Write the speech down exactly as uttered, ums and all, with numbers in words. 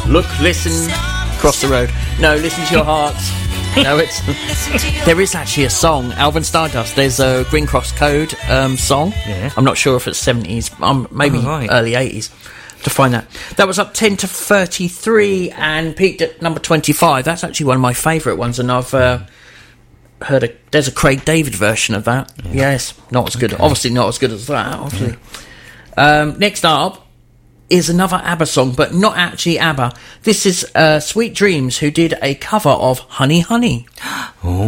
Look, listen, cross the road. No, listen to your hearts. No, it's there is actually a song, Alvin Stardust. There's a Green Cross Code um, song. Yeah. I'm not sure if it's seventies, um, maybe Oh, right. early eighties. To find that, that was up ten to thirty-three and peaked at number twenty-five. That's actually one of my favourite ones, and I've uh, heard a. There's a Craig David version of that. Yeah. Yes, not as good. Okay. Obviously, not as good as that. Obviously. Yeah. Um, next up is another ABBA song, but not actually ABBA. This is uh, Sweet Dreams, who did a cover of Honey Honey. Oh.